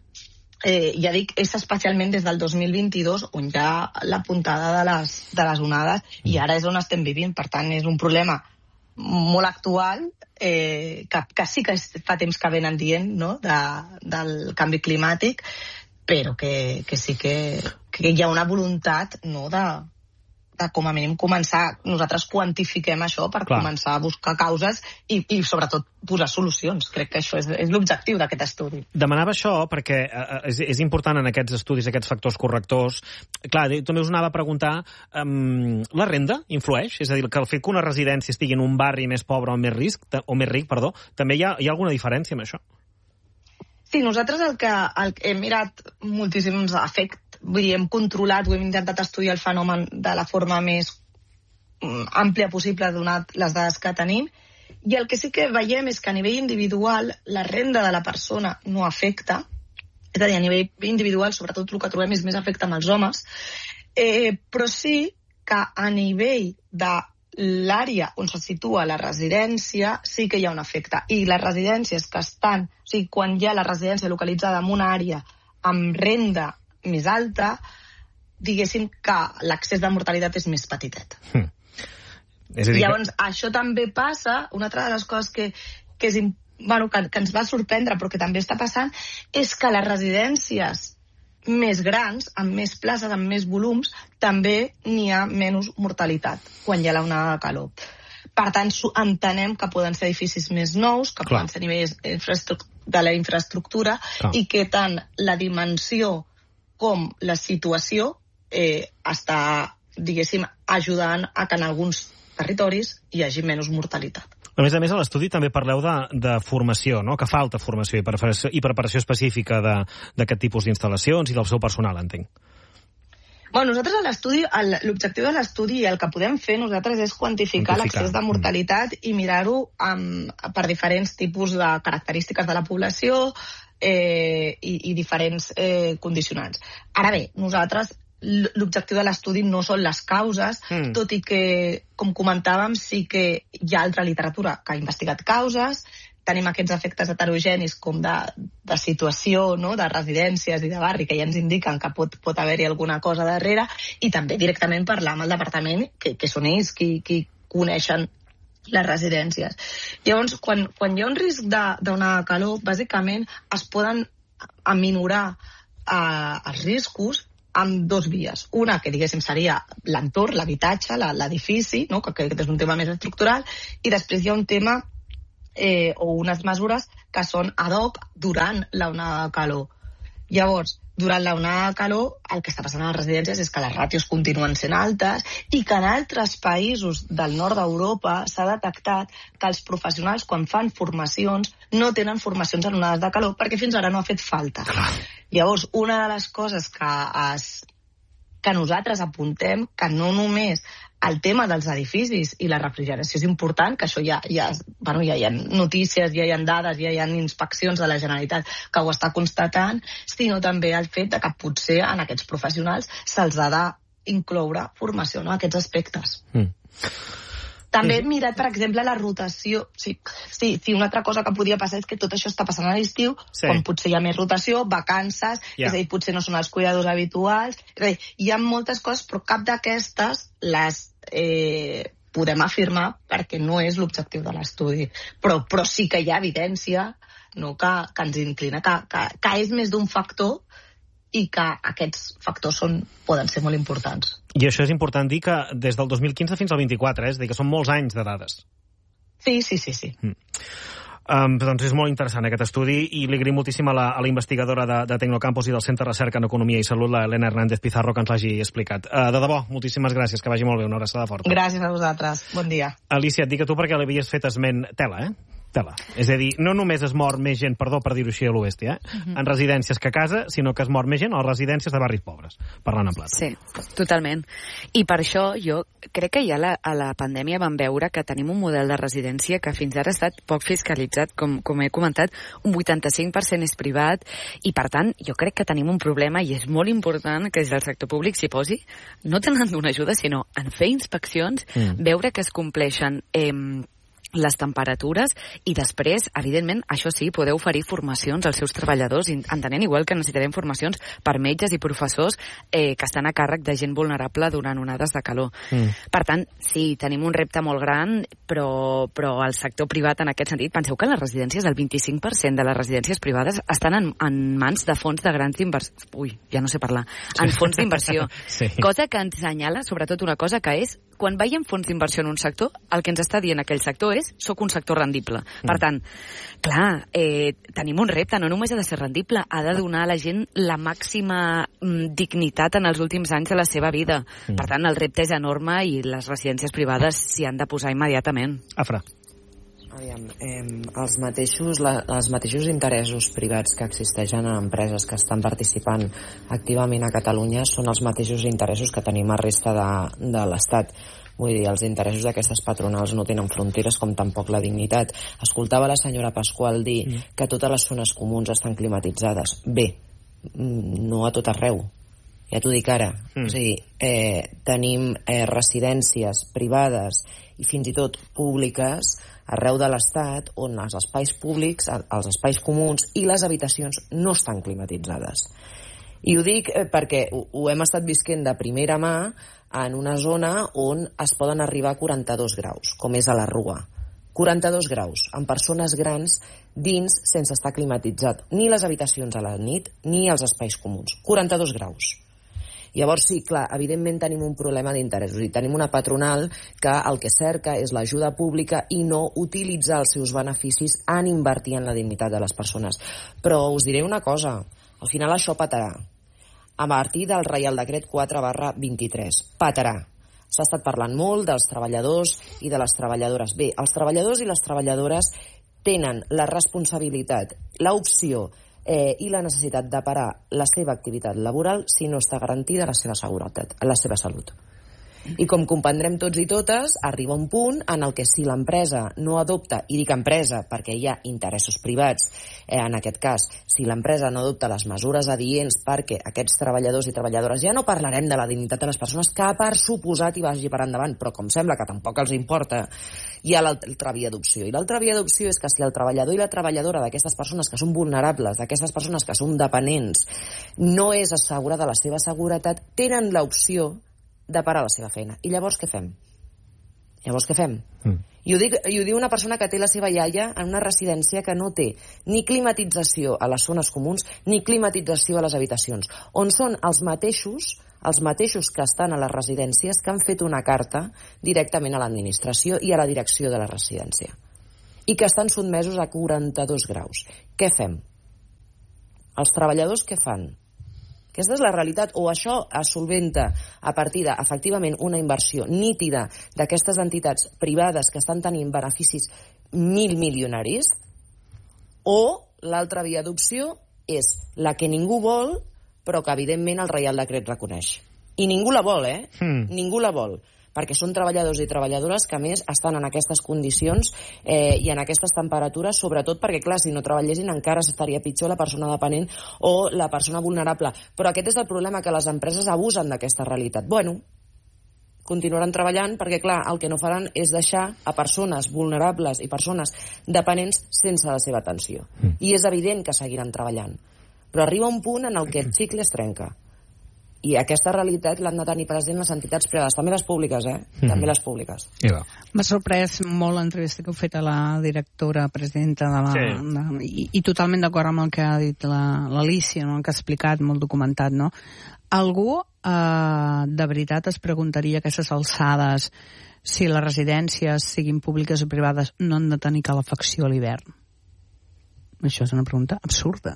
Eh, ja dic, és especialment des del dos mil vint-i-dos on hi ha la puntada de les, de les onades i ara és on estem vivint. Per tant, és un problema molt actual eh, que, que sí que fa temps que venen dient, no?, de, del canvi climàtic, però que, que sí que, que hi ha una voluntat, no?, de, de com a mínim començar, nosaltres quantifiquem això per Clar. començar a buscar causes i, i sobretot posar solucions. Crec que això és, és l'objectiu d'aquest estudi. Demanava això perquè és, és important en aquests estudis, aquests factors correctors. Clar, també us anava a preguntar, um, la renda influeix? És a dir, que el fet que una residència estigui en un barri més pobre o més risc, o més ric, perdó, també hi ha, hi ha alguna diferència amb això? Sí, nosaltres el que, el que hem mirat moltíssims efectes, vull dir, hem controlat, ho hem intentat estudiar el fenomen de la forma més àmplia possible donat les dades que tenim, i el que sí que veiem és que a nivell individual la renda de la persona no afecta, és a dir, a nivell individual sobretot el que trobem és més afecta amb els homes, eh, però sí que a nivell de l'àrea on se situa la residència sí que hi ha un efecte, i les residències que estan, o sigui, quan hi ha la residència localitzada en una àrea amb renda més alta, diguéssim que l'accés de mortalitat és més petitet. Hmm. És a dir, llavors, que... això també passa, una altra de les coses que, que, és, bueno, que, que ens va sorprendre, però que també està passant, és que les residències més grans, amb més places, amb més volums, també n'hi ha menys mortalitat quan hi ha l'onada de calor. Per tant, entenem que poden ser edificis més nous, que Clar. poden ser nivells de la infraestructura, Clar. i que tant la dimensió com la situació eh, està, diguéssim, ajudant a que en alguns territoris hi hagi menys mortalitat. A més a més, a l'estudi també parleu de, de formació, no?, que falta formació i preparació, i preparació específica d'aquest tipus d'instal·lacions i del seu personal, entenc. Bueno, nosaltres a l'estudi, l'objectiu de l'estudi i el que podem fer nosaltres és quantificar, quantificar. l'accés de mortalitat i mirar-ho per diferents tipus de característiques de la població, Eh, i, i diferents eh, condicionants. Ara bé, nosaltres l'objectiu de l'estudi no són les causes, mm. tot i que, com comentàvem, sí que hi ha altra literatura que ha investigat causes. Tenim aquests efectes heterogenis com de, de situació, no? De residències i de barri, que ja ens indiquen que pot, pot haver-hi alguna cosa darrere, i també directament parlar amb el departament, que, que són ells qui, qui coneixen les residències. Llavors, quan, quan hi ha un risc d'una calor, bàsicament es poden aminorar eh, els riscos amb dos vies. Una, que diguéssim seria l'entorn, l'habitatge, l'edifici, no? que, que és un tema més estructural, i després hi ha un tema Eh, o unes mesures que són ad hoc durant l'onada de calor. Llavors, durant l'onada de calor, el que està passant a les residències és que les ràtios continuen sent altes i que en altres països del nord d'Europa s'ha detectat que els professionals, quan fan formacions, no tenen formacions en onades de calor perquè fins ara no ha fet falta. Llavors, una de les coses que, es, que nosaltres apuntem, que no només el tema dels edificis i la refrigeració és important, que això ja, ja, bueno, ja hi ha notícies, ja hi ha dades, ja hi ha inspeccions de la Generalitat que ho està constatant, sinó també el fet de que potser en aquests professionals se'ls ha d'incloure formació, no?, aquests aspectes. Mm. També hem mirat, per exemple, la rotació. Sí, sí, sí, una altra cosa que podia passar és que tot això està passant a l'estiu, sí. quan potser hi ha més rotació, vacances, yeah. és a dir, potser no són els cuidadors habituals. És a dir, hi ha moltes coses, però cap d'aquestes les eh, podem afirmar perquè no és l'objectiu de l'estudi. Però, però sí que hi ha evidència, no, que, que ens inclina, que, que, que és més d'un factor i que aquests factors són, poden ser molt importants. I això és important dir que des del dos mil quinze fins al vint-i-quatre, eh? És a dir, que són molts anys de dades. Sí, sí, sí. sí. Mm. Um, doncs és molt interessant aquest estudi i li agraïm moltíssim a la, a la investigadora de, de Tecnocampus i del Centre de Recerca en Economia i Salut, la Helena Hernández Pizarro, que ens l'hagi explicat. Uh, de debò, moltíssimes gràcies, que vagi molt bé, una abraçada forta. Gràcies a vosaltres, bon dia. Alicia, et dic a tu perquè l'havies fet esment tela, eh? Tela. És a dir, no només es mor més gent, perdó per dir-ho així a l'oest, eh? Uh-huh. en residències que a casa, sinó que es mor més gent a les residències de barris pobres, parlant en plata. Sí, totalment. I per això jo crec que ja la, a la pandèmia vam veure que tenim un model de residència que fins ara ha estat poc fiscalitzat, com, com he comentat, un vuitanta-cinc per cent és privat, i per tant jo crec que tenim un problema i és molt important que des del sector públic s'hi posi, no tant en donar ajuda, sinó en fer inspeccions, mm. veure que es compleixen eh, les temperatures i després, evidentment, això sí, podeu oferir formacions als seus treballadors, entenent igual que necessitarem formacions per metges i professors eh, que estan a càrrec de gent vulnerable durant onades de calor. Mm. Per tant, sí, tenim un repte molt gran, però, però el sector privat en aquest sentit, penseu que les residències, el vint-i-cinc per cent de les residències privades estan en, en mans de fons de grans inversions. Ui, ja no sé parlar. En fons d'inversió. Sí. Cosa que ens senyala, sobretot, una cosa que és quan veiem fons d'inversió en un sector, el que ens està dient aquell sector és soc un sector rendible. Mm. Per tant, clar, eh, tenim un repte, no només ha de ser rendible, ha de donar a la gent la màxima mm, dignitat en els últims anys de la seva vida. Mm. Per tant, el repte és enorme i les residències privades s'hi han de posar immediatament. Afra. Aviam, eh, els, mateixos, la, els mateixos interessos privats que existeixen en empreses que estan participant activament a Catalunya són els mateixos interessos que tenim a resta de, de l'Estat. Vull dir, els interessos d'aquestes patronals no tenen fronteres, com tampoc la dignitat. Escoltava la senyora Pasqual dir mm. que totes les zones comuns estan climatitzades. Bé, no a tot arreu. Ja t'ho dic ara. Mm. És a dir, eh, tenim eh, residències privades i fins i tot públiques arreu de l'Estat on els espais públics, els espais comuns i les habitacions no estan climatitzades. I ho dic perquè ho, ho hem estat visquent de primera mà en una zona on es poden arribar a quaranta-dos graus, com és a la Rua. quaranta-dos graus, amb persones grans dins sense estar climatitzat ni les habitacions a la nit ni els espais comuns. quaranta-dos graus. Llavors, sí, clar, evidentment tenim un problema d'interessos i tenim una patronal que el que cerca és l'ajuda pública i no utilitzar els seus beneficis en invertir en la dignitat de les persones. Però us diré una cosa, al final això patarà. A partir del Reial Decret quatre barra vint-i-tres, patarà. S'ha estat parlant molt dels treballadors i de les treballadores. Bé, els treballadors i les treballadores tenen la responsabilitat, l'opció Eh, i la necessitat de parar la seva activitat laboral si no està garantida la seva seguretat, la seva salut. I com comprendrem tots i totes, arriba un punt en el que si l'empresa no adopta, i dic empresa perquè hi ha interessos privats, eh, en aquest cas, si l'empresa no adopta les mesures adients perquè aquests treballadors i treballadores, ja no parlarem de la dignitat de les persones, que per suposat hi vagi per endavant, però com sembla que tampoc els importa, hi ha l'altra via d'opció. I l'altra via d'opció és que si el treballador i la treballadora d'aquestes persones que són vulnerables, d'aquestes persones que són dependents, no és assegurada la seva seguretat, tenen l'opció de parar la seva feina. I llavors què fem? Llavors què fem? Mm. I, ho dic, I ho diu una persona que té la seva iaia en una residència que no té ni climatització a les zones comuns ni climatització a les habitacions, on són els mateixos els mateixos que estan a les residències que han fet una carta directament a l'administració i a la direcció de la residència i que estan sotmesos a quaranta-dos graus. Què fem? Els treballadors què fan? Aquesta és la realitat, o això es solventa a partir de, efectivament, una inversió nítida d'aquestes entitats privades que estan tenint beneficis mil milionaris, o l'altra via d'opció és la que ningú vol, però que, evidentment, el Reial Decret reconeix. I ningú la vol, eh? Mm. Ningú la vol, perquè són treballadors i treballadores que, a més, estan en aquestes condicions eh, i en aquestes temperatures, sobretot perquè, clar, si no treballessin encara s'estaria pitjor la persona dependent o la persona vulnerable. Però aquest és el problema, que les empreses abusen d'aquesta realitat. Bueno, continuaran treballant perquè, clar, el que no faran és deixar a persones vulnerables i persones dependents sense la seva atenció. Mm. I és evident que seguiran treballant. Però arriba un punt en el que el cicle es trenca. I aquesta realitat l'han de tenir present les entitats privades, també les públiques, eh? Mm-hmm. També les públiques. M'ha sorprès molt l'entrevista que heu fet a la directora, presidenta de la... Sí. De, i, I totalment d'acord amb el que ha dit l'Alícia, no? El que ha explicat, molt documentat, no? Algú eh, de veritat es preguntaria a aquestes alçades si les residències, siguin públiques o privades, no han de tenir calefacció a l'hivern? Això és una pregunta absurda.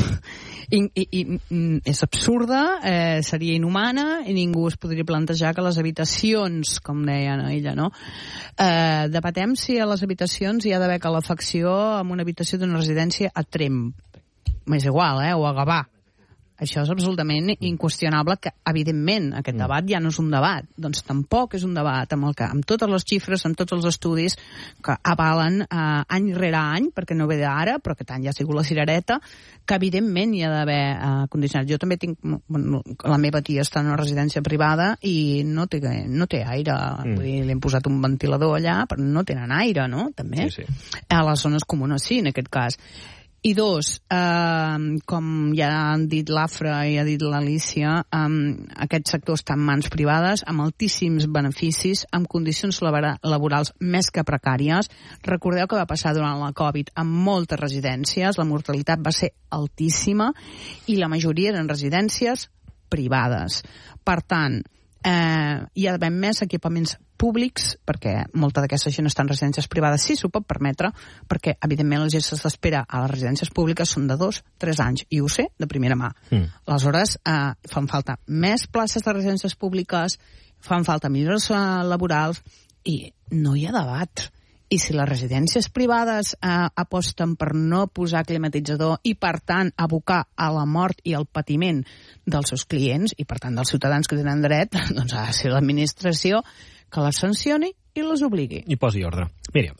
I, i, i és absurda, eh, seria inhumana, i ningú es podria plantejar que les habitacions, com deia ella, no? Eh, debatem si a les habitacions hi ha d'haver calefacció en una habitació d'una residència a Tremp. M'és igual, eh? O a Gavà. Això és absolutament inqüestionable, que, evidentment, aquest mm. debat ja no és un debat. Doncs tampoc és un debat amb, el que, amb totes les xifres, amb tots els estudis que avalen eh, any rere any, perquè no ve d'ara, però aquest any ja ha sigut la cirereta, que evidentment hi ha d'haver eh, condicionat. Jo també tinc... Bueno, la meva tia està en una residència privada i no té, no té aire. Mm. Vull dir, li hem posat un ventilador allà, però no tenen aire, no? També. Sí, sí. A les zones comunes sí, en aquest cas. I dos, eh, com ja han dit l'Afra i ha dit l'Alícia, eh, aquest sector està en mans privades, amb altíssims beneficis, amb condicions laborals més que precàries. Recordeu que va passar durant la Covid amb moltes residències, la mortalitat va ser altíssima i la majoria eren residències privades. Per tant, eh, hi ha d'haver més equipaments públics, perquè molta d'aquesta gent està en residències privades, sí s'ho pot permetre, perquè, evidentment, les llistes d'espera a les residències públiques són de dos, tres anys, i ho sé de primera mà. Mm. Aleshores, eh, fan falta més places de residències públiques, fan falta millores eh, laborals, i no hi ha debat. I si les residències privades eh, aposten per no posar climatitzador i, per tant, abocar a la mort i al patiment dels seus clients, i, per tant, dels ciutadans que tenen dret, doncs ha de ser l'administració que les sancioni i les obligui. I posi ordre. Míriam.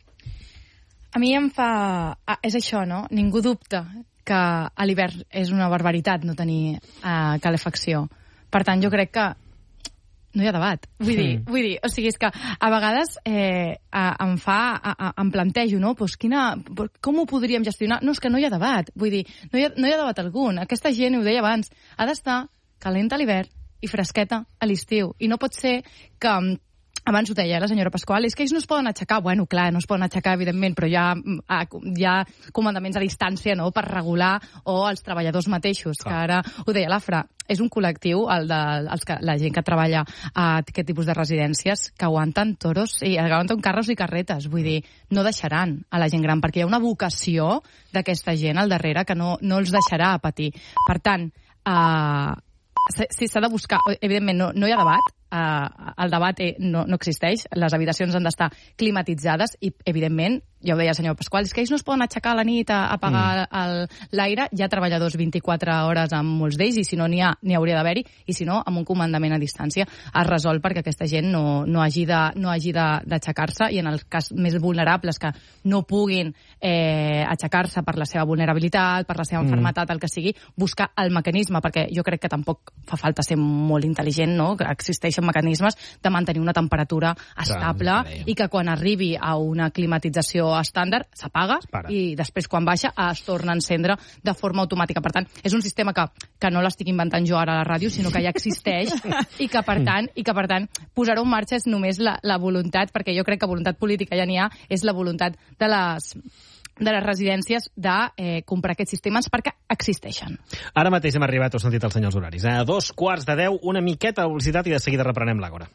A mi em fa... Ah, és això, no? Ningú dubta que a l'hivern és una barbaritat no tenir uh, calefacció. Per tant, jo crec que no hi ha debat. Vull dir, mm. vull dir, o sigui, és que a vegades eh, em fa, a, a, em plantejo, no? Pues quina, com ho podríem gestionar? No, és que no hi ha debat. Vull dir, no hi ha, no hi ha debat algun. Aquesta gent, ho deia abans, ha d'estar calenta a l'hivern i fresqueta a l'estiu. I no pot ser que, abans ho deia la senyora Pasqual, és que ells no es poden aixecar. Bueno, clar, no es poden aixecar, evidentment, però hi ha, hi ha comandaments a distància, no?, per regular, o els treballadors mateixos, clar. Que ara, ho deia l'Afra, és un col·lectiu, el de els que, la gent que treballa a aquest tipus de residències, que aguanten toros i aguanten carros i carretes. Vull dir, no deixaran a la gent gran, perquè hi ha una vocació d'aquesta gent al darrere que no, no els deixarà patir. Per tant, eh, si s'ha de buscar, evidentment no, no hi ha debat, eh, el debat eh, no, no existeix, les habitacions han d'estar climatitzades i, evidentment, ja ho deia el senyor Pasqual, és que ells no es poden aixecar a la nit a apagar mm. l'aire, hi ha treballadors vint-i-quatre hores amb molts d'ells, i si no n'hi ha, n'hi hauria d'haver-hi, i si no, amb un comandament a distància es resol perquè aquesta gent no, no hagi de, no hagi d'aixecar-se, i en el cas més vulnerables que no puguin eh, aixecar-se per la seva vulnerabilitat, per la seva malaltia, mm. el que sigui, buscar el mecanisme, perquè jo crec que tampoc fa falta ser molt intel·ligent, no? Que existeixen mecanismes de mantenir una temperatura estable, clar, i que quan arribi a una climatització estàndard s'apaga i després quan baixa es torna a encendre de forma automàtica. Per tant, és un sistema que, que no l'estic inventant jo ara a la ràdio, sinó que ja existeix i que per tant, i que per tant posar-ho en marxa és només la, la voluntat, perquè jo crec que voluntat política ja n'hi ha, és la voluntat de les de les residències de eh, comprar aquests sistemes perquè existeixen. Ara mateix hem arribat, heu sentit els senyors horaris, eh? A dos quarts de deu, una miqueta de publicitat i de seguida reprenem l'Àgora.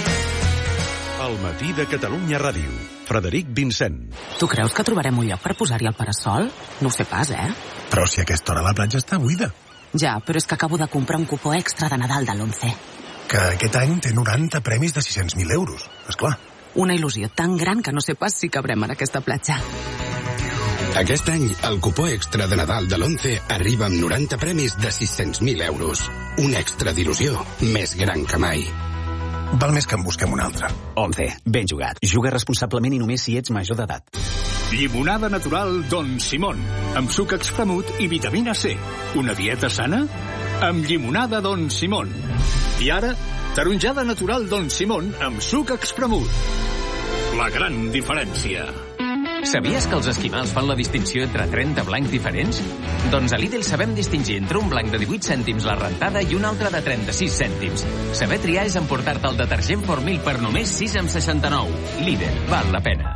El matí de Catalunya Ràdio. Frederic Vincent. Tu creus que trobarem un lloc per posar-hi el parasol? No ho sé pas, eh? Però si a aquesta hora la platja està buida. Ja, però és que acabo de comprar un cupó extra de Nadal de l'Once. Que aquest any té noranta premis de sis-cents mil euros, esclar. Una il·lusió tan gran que no sé pas si cabrem en aquesta platja. Aquest any, el cupó extra de Nadal de l'Once arriba amb noranta premis de sis-cents mil euros. Un extra d'il·lusió més gran que mai. Val més que en busquem un altre. Once, ben jugat. Juga responsablement i només si ets major d'edat. Llimonada natural Don Simón, amb suc expremut i vitamina C. Una dieta sana? Amb llimonada Don Simón. I ara, taronjada natural Don Simón amb suc expremut. La gran diferència. Sabies que els esquimals fan la distinció entre trenta blancs diferents? Doncs a Lidl sabem distingir entre un blanc de divuit cèntims la rentada i un altre de trenta-sis cèntims. Saber triar és emportar-te el detergent Formil per només sis coma seixanta-nou. Lidl, val la pena.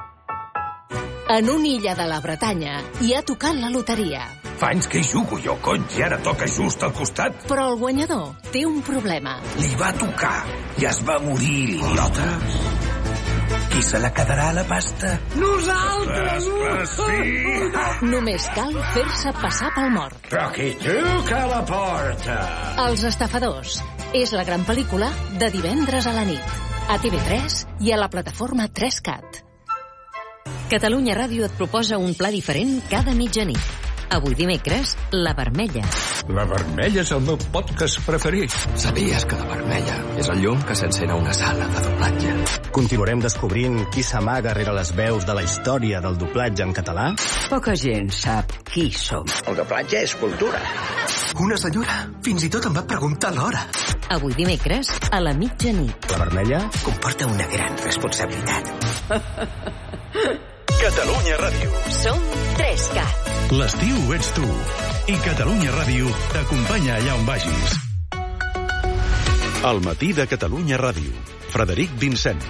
En una illa de la Bretanya hi ha tocat la loteria. Fa anys que hi jugo jo, cony, i ara toca just al costat. Però el guanyador té un problema. Li va tocar i es va morir, l'idiota. Qui se la quedarà a la pasta? Nosaltres! Sí. Només cal fer-se passar pel mort. Però qui truca a la porta? Els estafadors. És la gran pel·lícula de divendres a la nit. A T V tres i a la plataforma tres cat. Catalunya Ràdio et proposa un pla diferent cada mitjanit. Avui dimecres, La Vermella. La Vermella és el meu podcast preferit. Sabies que La Vermella és el llum que s'encén a una sala de doblatge? Continuarem descobrint qui s'amaga rere les veus de la història del doblatge en català? Poca gent sap qui som. El doblatge és cultura. Una senyora fins i tot em va preguntar l'hora. Avui dimecres, a la mitjanit. La Vermella comporta una gran responsabilitat. Catalunya Ràdio. Som tres cat. L'estiu ets tu. I Catalunya Ràdio t'acompanya allà on vagis. El matí de Catalunya Ràdio. Frederic Vincent.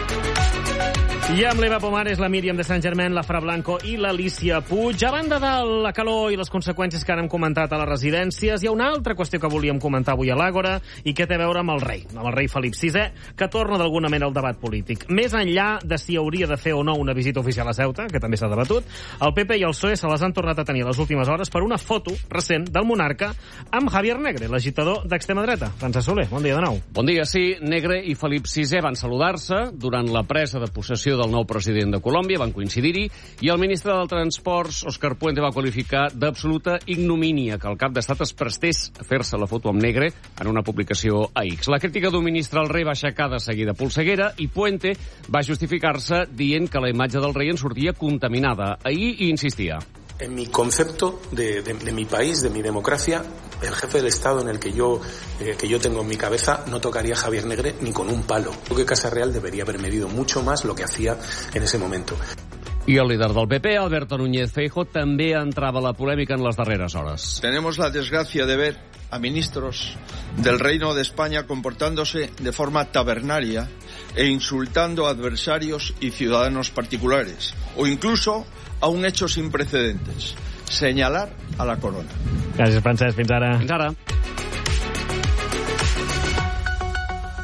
I amb l'Eva Pomares, la Míriam de Sant Germain, la Fra Blanco i l'Alicia Puig. A banda de la calor i les conseqüències que ara hem comentat a les residències, hi ha una altra qüestió que volíem comentar avui a l'Àgora i que té a veure amb el rei, amb el rei Felip sisè, que torna d'alguna manera al debat polític. Més enllà de si hauria de fer o no una visita oficial a Ceuta, que també s'ha debatut, el P P i el P S O E se les han tornat a tenir a les últimes hores per una foto recent del monarca amb Javier Negre, l'agitador d'extrema dreta. Francesc Soler, bon dia de nou. Bon dia, sí. Negre i Felip sisè van saludar-se durant la presa de possessió del nou president de Colòmbia, van coincidir-hi, i el ministre del Transports, Òscar Puente, va qualificar d'absoluta ignomínia que el cap d'estat es prestés a fer-se la foto amb Negre en una publicació a X. La crítica d'un ministre al rei va aixecar de seguida polseguera i Puente va justificar-se dient que la imatge del rei en sortia contaminada. Ahir hi insistia. En mi concepto de, de, de mi país, de mi democracia, el jefe del Estado en el que yo, eh, que yo tengo en mi cabeza no tocaría a Javier Negre ni con un palo. Creo que Casa Real debería haber medido mucho más lo que hacía en ese momento. I el líder del P P, Alberto Núñez Feijóo, també entrava a la polèmica en les darreres hores. Tenemos la desgracia de ver a ministros del Reino de España comportándose de forma tabernaria e insultando a adversarios y ciudadanos particulares, o incluso a un hecho sin precedentes, señalar a la corona. Gràcies, Francesc. Fins ara. Fins ara.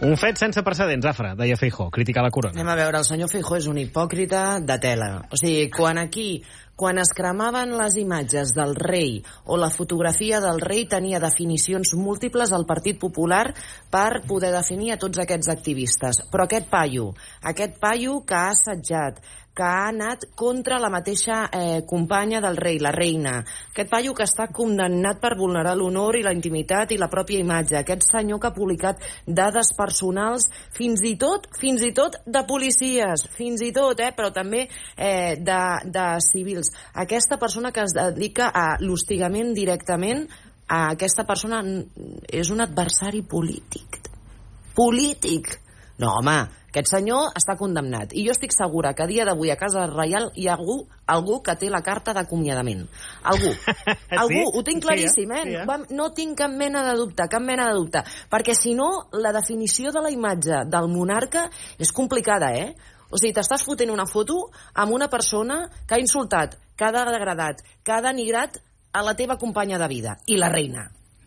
Un fet sense precedents, Afra, deia Feijóo, criticar la corona. Anem a veure, el senyor Feijóo és un hipòcrita de tela. O sigui, quan aquí, quan es cremaven les imatges del rei o la fotografia del rei tenia definicions múltiples al Partit Popular per poder definir a tots aquests activistes. Però aquest paio, aquest paio que ha assetjat, que ha anat contra la mateixa eh, companya del rei, la reina. Aquest paio que està condemnat per vulnerar l'honor i la intimitat i la pròpia imatge. Aquest senyor que ha publicat dades personals, fins i tot fins i tot de policies, fins i tot, eh, però també eh, de, de civils. Aquesta persona que es dedica a l'hostigament directament, a aquesta persona és un adversari polític. Polític! No, home, aquest senyor està condemnat. I jo estic segura que a dia d'avui a Casa Reial hi ha algú, algú que té la carta d'acomiadament. Algú. Algú. Sí? Ho tinc claríssim, eh? Sí, eh? No tinc cap mena de dubte, cap mena de dubte. Perquè, si no, la definició de la imatge del monarca és complicada, eh? O sigui, t'estàs fotent una foto amb una persona que ha insultat, que ha degradat, que ha denigrat a la teva companya de vida. I la reina.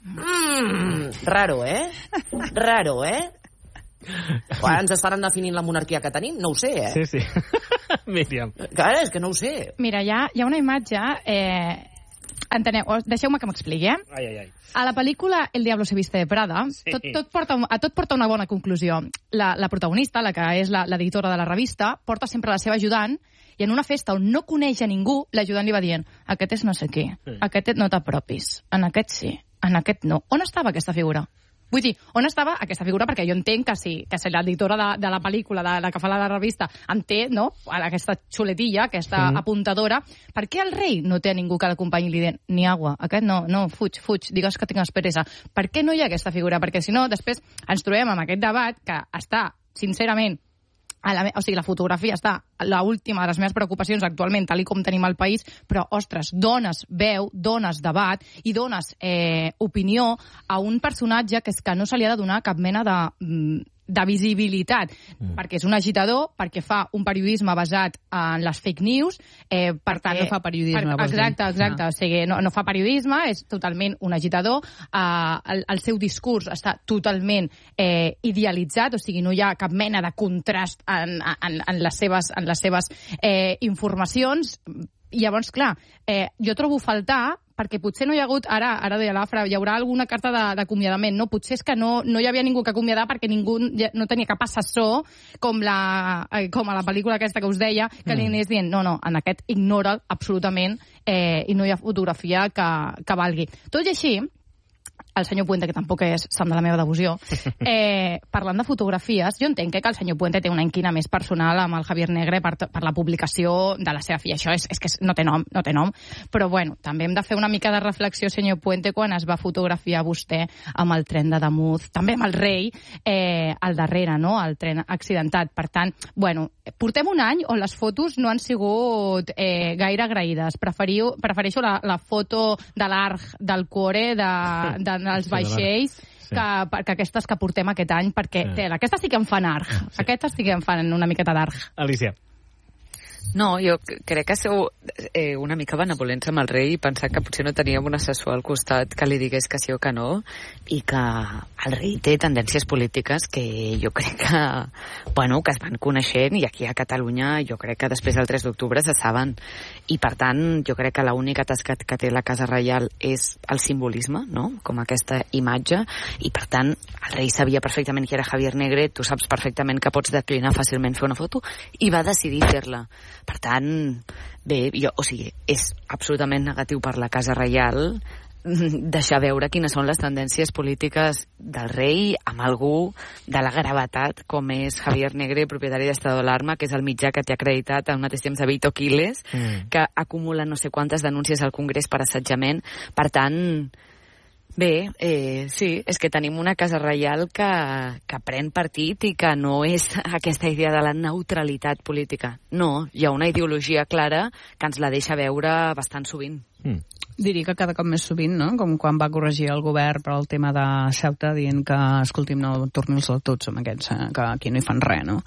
Mmm, raro, eh? Raro, eh? Quan ens estaran definint la monarquia que tenim? No ho sé, eh? Sí, sí. Míriam. Clar, és que no ho sé. Mira, hi ha, hi ha una imatge... Eh, enteneu, deixeu-me que m'expliqui, eh? Ai, ai, ai. A la pel·lícula El diablo se viste de Prada, sí. tot, tot porta, a tot porta una bona conclusió. La, la protagonista, la que és l'editora de la revista, porta sempre la seva ajudant, i en una festa on no coneix a ningú, l'ajudant li va dient: aquest és no sé qui, sí. aquest no t'apropis, en aquest sí, en aquest no. On estava aquesta figura? Vull dir, on estava aquesta figura? Perquè jo entenc que si, que si l'editora de, de la pel·lícula, de la que fa la revista, en té, no?, aquesta xuletilla, aquesta mm. apuntadora. Per què el rei no té a ningú que l'acompanyi i li dient ni agua? Aquest no, no, fuig, fuig, digues que tingues peresa. Per què no hi ha aquesta figura? Perquè si no, després ens trobem amb aquest debat que està, sincerament, a la, o sigui, la fotografia està l'última de les meves preocupacions actualment, tal com tenim el país, però, ostres, dones veu, dones debat i dones eh, opinió a un personatge que és que no se li ha de donar cap mena de, de visibilitat, mm. perquè és un agitador, perquè fa un periodisme basat en les fake news, eh, per tant, no fa periodisme. Per, exacte, exacte, no. O sigui, no, no fa periodisme, és totalment un agitador, eh, el, el seu discurs està totalment eh, idealitzat, o sigui, no hi ha cap mena de contrast en, en, en les seves, en les seves eh, informacions. I llavors, clar, eh, jo trobo faltar, perquè potser no hi ha hagut, ara ara deia l'Afra, hi haurà alguna carta d'acomiadament, no? Potser és que no, no hi havia ningú que acomiadar perquè ningú no tenia cap assessor com, la, com a la pel·lícula aquesta que us deia, que mm. li anés dient, no, no, en aquest ignora absolutament eh, i no hi ha fotografia que, que valgui. Tot i així, el senyor Puente, que tampoc és sant de la meva devoció, eh, parlant de fotografies, jo entenc que el senyor Puente té una inquina més personal amb el Javier Negre per, per la publicació de la seva filla. Això és, és que no té nom, no té nom. Però, bueno, també hem de fer una mica de reflexió, senyor Puente, quan es va fotografiar vostè amb el tren de Damuz, també amb el rei, eh, al darrere, no?, el tren accidentat. Per tant, bueno, portem un any on les fotos no han sigut eh, gaire agraïdes. Preferiu, prefereixo la, la foto de l'Arg, del Cuore, de, de els vaixells, sí. que, que aquestes que portem aquest any, perquè sí. tela, aquestes sí que em fan arg. Sí. Aquestes sí que em fan una miqueta d'arg. Alicia. No, jo crec que sou eh, una mica benevolents amb el rei i pensar que potser no teníem un assessor al costat que li digués que sí o que no, i que el rei té tendències polítiques que jo crec que, bueno, que es van coneixent, i aquí a Catalunya jo crec que després del tres d'octubre se saben, i per tant jo crec que l'única tasca que té la Casa Reial és el simbolisme, no?, com aquesta imatge, i per tant el rei sabia perfectament qui era Javier Negre, tu saps perfectament que pots declinar fàcilment fer una foto, i va decidir fer-la. Per tant, bé, jo, o sigui, és absolutament negatiu per la Casa Reial deixar veure quines són les tendències polítiques del rei amb algú de la gravetat com és Javier Negre, propietari d'Estado d'Alarma, que és el mitjà que té acreditat al mateix temps a Vito Quiles, mm. que acumula no sé quantes denúncies al Congrés per assetjament. Per tant, bé, eh, sí, és que tenim una Casa Reial que, que pren partit i que no és aquesta idea de la neutralitat política. No, hi ha una ideologia clara que ens la deixa veure bastant sovint. Mm. Diria que cada cop més sovint, no? Com quan va corregir el govern per al tema de Ceuta, dient que, escolti'm, no torni'ls tots amb aquests, eh, que aquí no hi fan res, no?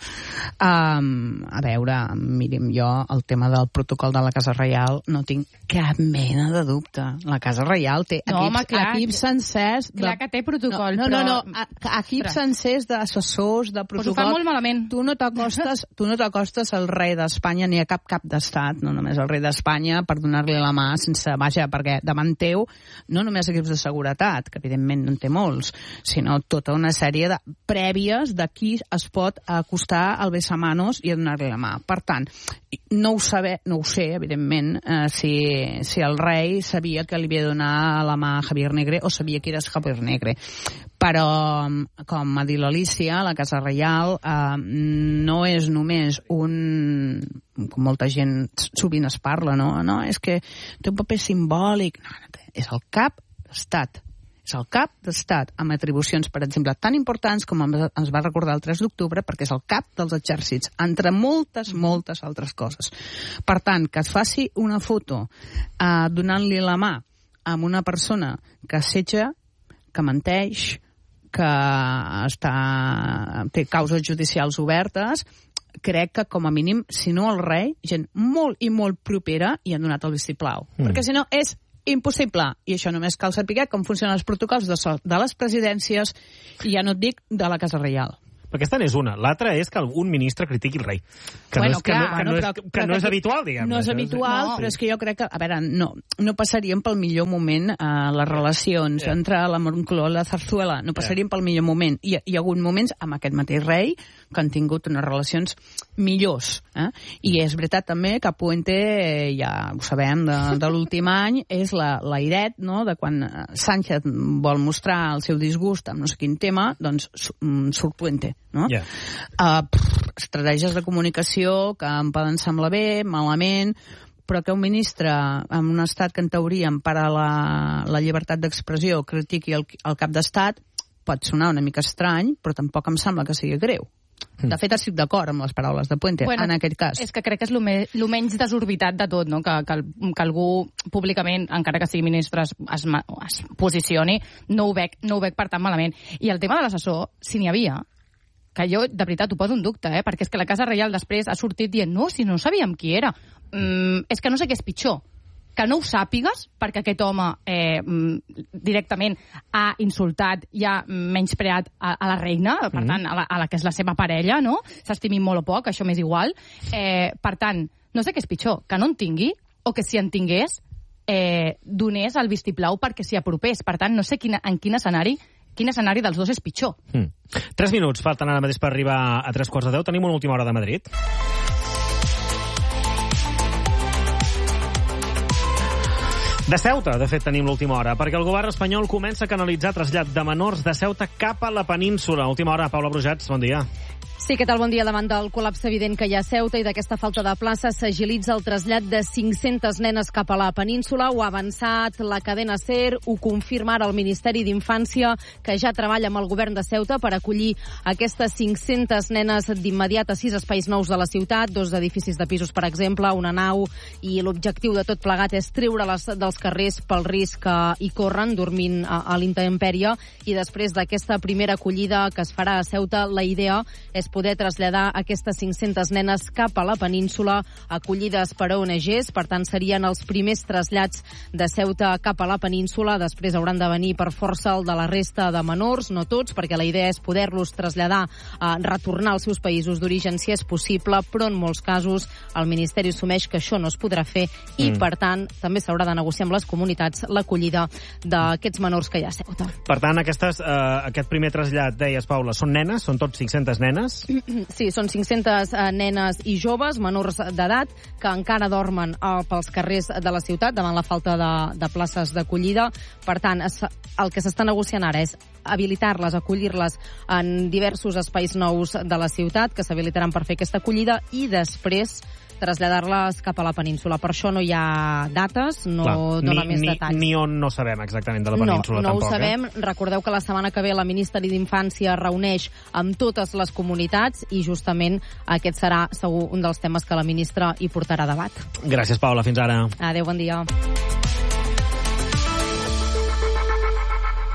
Um, a veure, mirim, jo el tema del protocol de la Casa Reial no tinc cap mena de dubte. La Casa Reial té no, equips, home, clar, equips sencers... De... Clar que té protocol, no, no, però... No, no, equips sencers d'assessors, de protocol... Pues ho fan molt malament. Tu no t'acostes, tu no t'acostes al rei d'Espanya ni a cap cap d'estat, no només al rei d'Espanya, per donar-li la mà sense... Vaja, perquè davant teu no només equips de seguretat, que evidentment no en té molts, sinó tota una sèrie de prèvies de qui es pot acostar al besamanos i a donar-li la mà. Per tant, no ho, saber, no ho sé, evidentment, eh, si, si el rei sabia que li havia de donar la mà a Javier Negre o sabia que era Javier Negre. Però, com ha dit l'Alícia, la Casa Reial eh, no és només un... com molta gent sovint es parla, no? No, és que té un paper simbòlic. No, no, és el cap d'estat. És el cap d'estat, amb atribucions, per exemple, tan importants com ens va recordar el tres d'octubre, perquè és el cap dels exèrcits, entre moltes, moltes altres coses. Per tant, que es faci una foto eh, donant-li la mà a una persona que assetja, que menteix, que està, té causes judicials obertes, crec que, com a mínim, si no el rei, gent molt i molt propera hi han donat el vistiplau. Mm. Perquè, si no, és impossible. I això només cal saber com funcionen els protocols de, de les presidències i ja no et dic de la Casa Reial. Perquè aquesta n'és una. L'altra és que un ministre critiqui el rei. Que bueno, no és, clar, que no, que no, no, és, però, que però no és que, habitual, diguem. No és habitual, no. Però és que jo crec que, a veure, no, no passaríem pel millor moment eh, les relacions yeah. entre la Moncloa i la Zarzuela. No passaríem yeah. pel millor moment. Hi, hi ha hagut moments amb aquest mateix rei que han tingut unes relacions millors. Eh? I és veritat també que Puente, eh, ja ho sabem, de, de l'últim any, és la, la iret, no?, de quan Sánchez vol mostrar el seu disgust amb no sé quin tema, doncs surt Puente, no? Yeah. Uh, pff, estratègies de comunicació que em poden semblar bé, malament, però que un ministre en un estat que en teoria empara la, la llibertat d'expressió critiqui el, el cap d'estat pot sonar una mica estrany, però tampoc em sembla que sigui greu. De fet, estic d'acord amb les paraules de Puente, bueno, en aquest cas. És que crec que és el me, menys desorbitat de tot, no? que, que, que algú públicament, encara que sigui ministre, es, es, es posicioni, no ho, veig, no ho veig per tant malament. I el tema de l'assessor, si n'hi havia, que jo, de veritat, ho poso en dubte, eh? perquè és que la Casa Reial després ha sortit dient no, si no sabíem qui era. Mm, és que no sé què és pitjor, que no ho sàpigues, perquè aquest home eh, directament ha insultat i ha menyspreat a, a la reina, per mm. tant, a la, a la que és la seva parella, no? S'estimin molt o poc, això m'és igual. Eh, per tant, no sé què és pitjor, que no en tingui, o que si en tingués, eh, donés el vistiplau perquè s'hi apropés. Per tant, no sé quina, en quin escenari quin escenari dels dos és pitjor. Mm. Tres minuts falten ara mateix per arribar a tres quarts de deu. Tenim una última hora de Madrid. De Ceuta, de fet, tenim l'última hora, perquè el govern espanyol comença a canalitzar trasllat de menors de Ceuta cap a la península. Última hora, Paula Brujats, bon dia. Sí, què tal? Bon dia. Davant del col·lapse evident que hi ha a Ceuta i d'aquesta falta de places s'agilitza el trasllat de cinc-centes nenes cap a la península. Ho ha avançat la cadena SER, ho confirma ara el Ministeri d'Infància, que ja treballa amb el govern de Ceuta per acollir aquestes cinc-centes nenes d'immediat a sis espais nous de la ciutat, dos edificis de pisos, per exemple, una nau, i l'objectiu de tot plegat és treure-les dels carrers pel risc que hi corren, dormint a, a l'intempèrie, i després d'aquesta primera acollida que es farà a Ceuta, la idea és poder traslladar aquestes cinc-centes nenes cap a la península, acollides per O N Ges. Per tant, serien els primers trasllats de Ceuta cap a la península. Després hauran de venir per força el de la resta de menors, no tots, perquè la idea és poder-los traslladar, a retornar als seus països d'origen si és possible, però en molts casos el Ministeri assumeix que això no es podrà fer i, mm. per tant, també s'haurà de negociar amb les comunitats l'acollida d'aquests menors que hi ha a Ceuta. Per tant, aquestes, eh, aquest primer trasllat, deies, Paula, són nenes? Són tots cinc-centes nenes? Sí, són cinc-centes uh, nenes i joves, menors d'edat, que encara dormen uh, pels carrers de la ciutat davant la falta de, de places d'acollida. Per tant, es, el que s'està negociant ara és habilitar-les, acollir-les en diversos espais nous de la ciutat que s'habilitaran per fer aquesta acollida i després traslladar-les cap a la península. Per això no hi ha dates, no Clar, dona ni, més ni, detalls. Ni on no sabem exactament de la península, no, no tampoc. No ho sabem. Eh? Recordeu que la setmana que ve la Ministeri d'Infància reuneix amb totes les comunitats i justament aquest serà segur un dels temes que la ministra hi portarà a debat. Gràcies, Paula. Fins ara. Adéu, bon dia.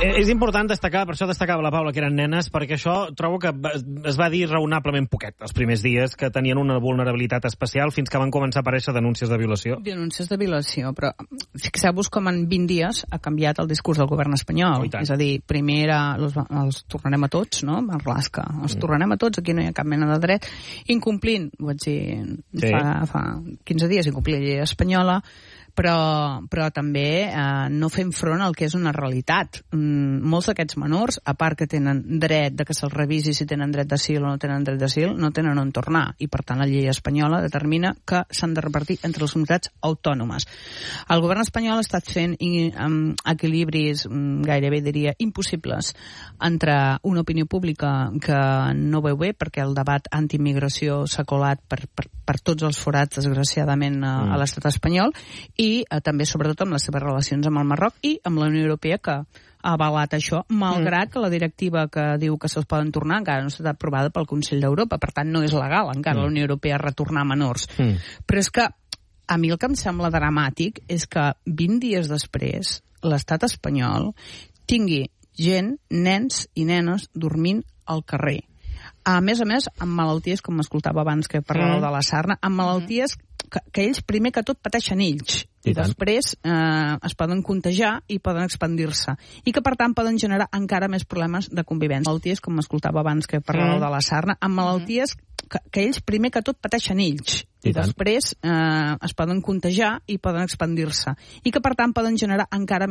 És important destacar, per això destacava la Paula, que eren nenes, perquè això trobo que es va dir raonablement poquet els primers dies, que tenien una vulnerabilitat especial fins que van començar a aparèixer denúncies de violació. Denúncies de violació, però fixeu-vos com en vint dies ha canviat el discurs del govern espanyol. Oh, és a dir, primer era els, els tornarem a tots, no? Marlaska, els mm. tornarem a tots, aquí no hi ha cap mena de dret. Incomplint, ho vaig dir sí. fa, fa quinze dies, incomplir la llei espanyola, però, però també eh, no fem front al que és una realitat. Mm, molts d'aquests menors, a part que tenen dret de que se'ls revisi si tenen dret d'asil o no tenen dret d'asil, no tenen on tornar, i per tant la llei espanyola determina que s'han de repartir entre les comunitats autònomes. El govern espanyol ha estat fent i, um, equilibris um, gairebé diria impossibles entre una opinió pública que no veu bé perquè el debat antiimigració s'ha colat per, per, per tots els forats, desgraciadament, a, mm. a l'estat espanyol, i eh, també, sobretot, amb les seves relacions amb el Marroc i amb la Unió Europea, que ha avalat això, malgrat mm. que la directiva que diu que se'ls poden tornar encara no ha estat aprovada pel Consell d'Europa. Per tant, no és legal encara mm. la Unió Europea retornar menors. Mm. Però és que a mi el que em sembla dramàtic és que vint dies després l'estat espanyol tingui gent, nens i nenes dormint al carrer. A més a més, amb malalties, com m'escoltava abans que parlàveu mm. de la sarna, amb malalties que, que ells primer que tot pateixen ells i, i després eh, es poden contagiar i poden expandir-se i que per tant poden generar encara més problemes de convivència. Malalties, com m'escoltava abans que parlàveu mm. de la sarna, amb malalties que, que ells primer que tot pateixen ells i, i després eh, es poden contagiar i poden expandir-se i que per tant poden generar encara